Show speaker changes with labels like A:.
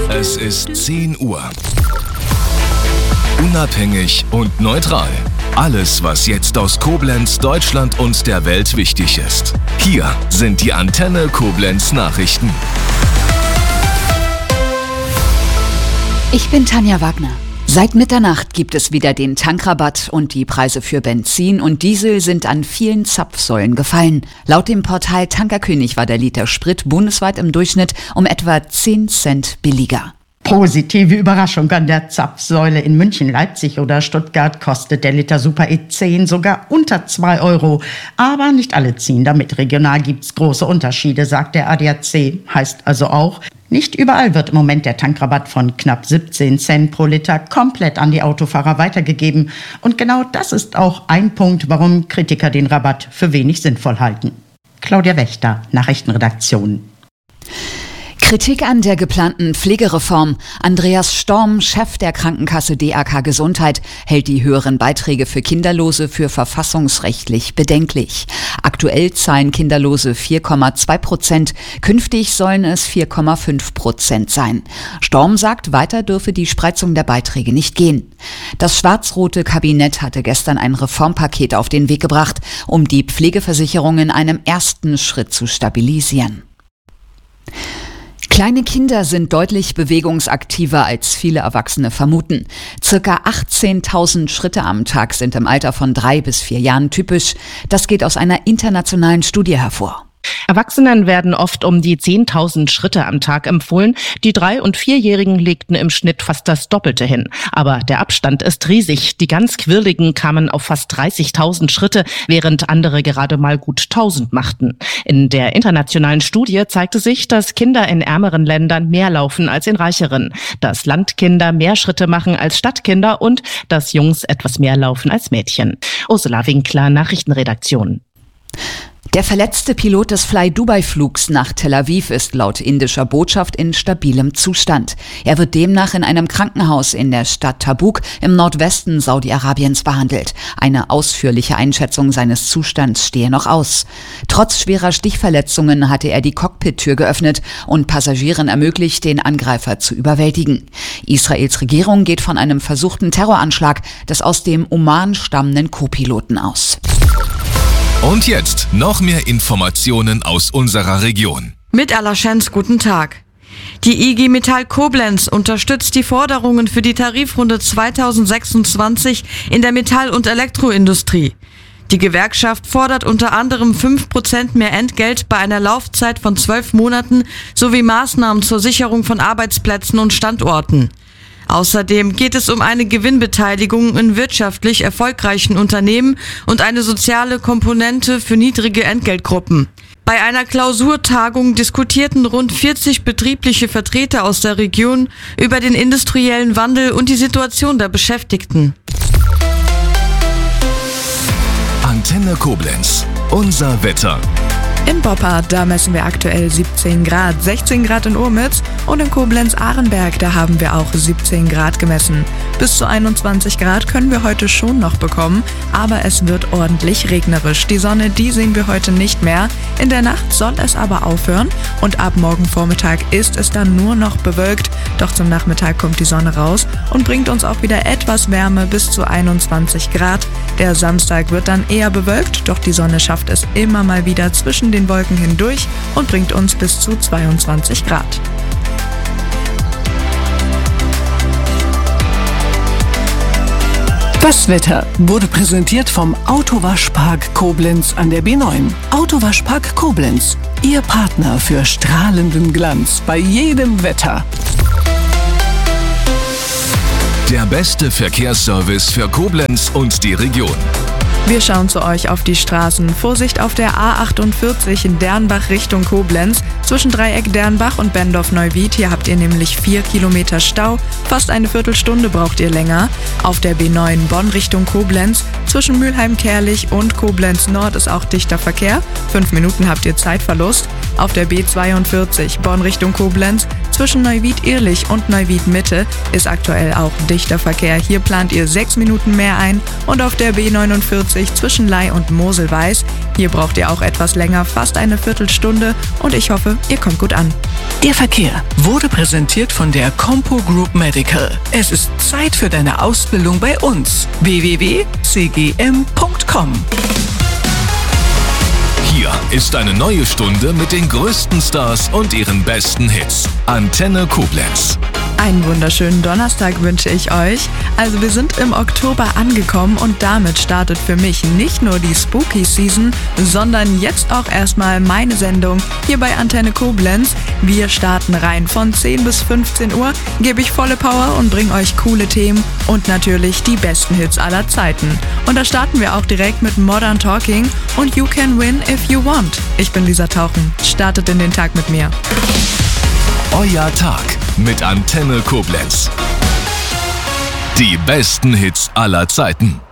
A: Es ist 10 Uhr. Unabhängig und neutral. Alles, was jetzt aus Koblenz, Deutschland und der Welt wichtig ist. Hier sind die Antenne Koblenz Nachrichten.
B: Ich bin Tanja Wagner. Seit Mitternacht gibt es wieder den Tankrabatt und die Preise für Benzin und Diesel sind an vielen Zapfsäulen gefallen. Laut dem Portal Tankerkönig war der Liter Sprit bundesweit im Durchschnitt um etwa 10 Cent billiger.
C: Positive Überraschung an der Zapfsäule. In München, Leipzig oder Stuttgart kostet der Liter Super E10 sogar unter 2 Euro. Aber nicht alle ziehen damit. Regional gibt's große Unterschiede, sagt der ADAC. Heißt also auch, nicht überall wird im Moment der Tankrabatt von knapp 17 Cent pro Liter komplett an die Autofahrer weitergegeben. Und genau das ist auch ein Punkt, warum Kritiker den Rabatt für wenig sinnvoll halten. Claudia Wächter, Nachrichtenredaktion.
B: Kritik an der geplanten Pflegereform. Andreas Storm, Chef der Krankenkasse DAK Gesundheit, hält die höheren Beiträge für Kinderlose für verfassungsrechtlich bedenklich. Aktuell zahlen Kinderlose 4,2%, künftig sollen es 4,5% sein. Storm sagt, weiter dürfe die Spreizung der Beiträge nicht gehen. Das schwarz-rote Kabinett hatte gestern ein Reformpaket auf den Weg gebracht, um die Pflegeversicherung in einem ersten Schritt zu stabilisieren. Kleine Kinder sind deutlich bewegungsaktiver, als viele Erwachsene vermuten. Circa 18.000 Schritte am Tag sind im Alter von 3 bis 4 Jahren typisch. Das geht aus einer internationalen Studie hervor.
D: Erwachsenen werden oft um die 10.000 Schritte am Tag empfohlen. Die 3- und 4-Jährigen legten im Schnitt fast das Doppelte hin. Aber der Abstand ist riesig. Die ganz Quirligen kamen auf fast 30.000 Schritte, während andere gerade mal gut 1.000 machten. In der internationalen Studie zeigte sich, dass Kinder in ärmeren Ländern mehr laufen als in reicheren, dass Landkinder mehr Schritte machen als Stadtkinder und dass Jungs etwas mehr laufen als Mädchen. Ursula Winkler, Nachrichtenredaktion.
B: Der verletzte Pilot des Fly-Dubai-Flugs nach Tel Aviv ist laut indischer Botschaft in stabilem Zustand. Er wird demnach in einem Krankenhaus in der Stadt Tabuk im Nordwesten Saudi-Arabiens behandelt. Eine ausführliche Einschätzung seines Zustands stehe noch aus. Trotz schwerer Stichverletzungen hatte er die Cockpit-Tür geöffnet und Passagieren ermöglicht, den Angreifer zu überwältigen. Israels Regierung geht von einem versuchten Terroranschlag des aus dem Oman stammenden Co-Piloten aus.
A: Und jetzt noch mehr Informationen aus unserer Region.
E: Mit Alaschenz, guten Tag. Die IG Metall Koblenz unterstützt die Forderungen für die Tarifrunde 2026 in der Metall- und Elektroindustrie. Die Gewerkschaft fordert unter anderem 5% mehr Entgelt bei einer Laufzeit von 12 Monaten sowie Maßnahmen zur Sicherung von Arbeitsplätzen und Standorten. Außerdem geht es um eine Gewinnbeteiligung in wirtschaftlich erfolgreichen Unternehmen und eine soziale Komponente für niedrige Entgeltgruppen. Bei einer Klausurtagung diskutierten rund 40 betriebliche Vertreter aus der Region über den industriellen Wandel und die Situation der Beschäftigten.
A: Antenne Koblenz, unser Wetter.
F: In Boppard, da messen wir aktuell 17 Grad, 16 Grad in Urmitz und in Koblenz-Ahrenberg, da haben wir auch 17 Grad gemessen. Bis zu 21 Grad können wir heute schon noch bekommen, aber es wird ordentlich regnerisch. Die Sonne, die sehen wir heute nicht mehr. In der Nacht soll es aber aufhören und ab morgen Vormittag ist es dann nur noch bewölkt. Doch zum Nachmittag kommt die Sonne raus und bringt uns auch wieder etwas Wärme bis zu 21 Grad. Der Samstag wird dann eher bewölkt, doch die Sonne schafft es immer mal wieder zwischen den Wolken hindurch und bringt uns bis zu 22 Grad.
G: Das Wetter wurde präsentiert vom Autowaschpark Koblenz an der B9. Autowaschpark Koblenz, Ihr Partner für strahlenden Glanz bei jedem Wetter.
A: Der beste Verkehrsservice für Koblenz und die Region.
F: Wir schauen zu euch auf die Straßen. Vorsicht auf der A48 in Dernbach Richtung Koblenz. Zwischen Dreieck Dernbach und Bendorf-Neuwied. Hier habt ihr nämlich 4 Kilometer Stau. Fast eine Viertelstunde braucht ihr länger. Auf der B9 Bonn Richtung Koblenz. Zwischen Mülheim-Kerlich und Koblenz Nord ist auch dichter Verkehr. 5 Minuten habt ihr Zeitverlust. Auf der B42 Bonn Richtung Koblenz. Zwischen Neuwied-Irlich und Neuwied-Mitte ist aktuell auch dichter Verkehr. Hier plant ihr 6 Minuten mehr ein. Und auf der B49 zwischen Ley und Moselweiß, hier braucht ihr auch etwas länger, fast eine Viertelstunde. Und ich hoffe, ihr kommt gut an.
G: Der Verkehr wurde präsentiert von der Compo Group Medical. Es ist Zeit für deine Ausbildung bei uns. www.cgm.com.
A: Hier ist eine neue Stunde mit den größten Stars und ihren besten Hits. Antenne Koblenz.
F: Einen wunderschönen Donnerstag wünsche ich euch. Also wir sind im Oktober angekommen und damit startet für mich nicht nur die Spooky Season, sondern jetzt auch erstmal meine Sendung hier bei Antenne Koblenz. Wir starten rein. Von 10 bis 15 Uhr gebe ich volle Power und bringe euch coole Themen und natürlich die besten Hits aller Zeiten. Und da starten wir auch direkt mit Modern Talking und You Can Win If You Want. Ich bin Lisa Tauchen. Startet in den Tag mit mir.
A: Euer Tag mit Antenne Koblenz. Die besten Hits aller Zeiten.